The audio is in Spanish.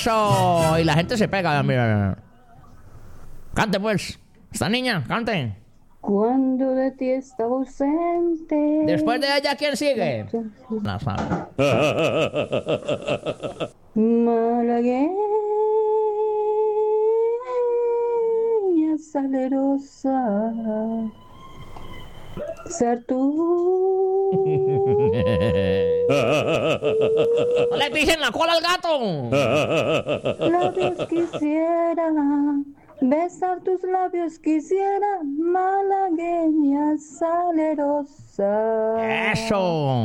Eso. Y la gente se pega. Mira. Cante pues. Esta niña, cante. Cuando de ti estaba ausente. Después de ella, ¿quién sigue? La sabe. Malagueña salerosa, ser tú. No le pisen la cola al gato. Labios quisiera, besar tus labios quisiera, malagueña salerosa. Eso.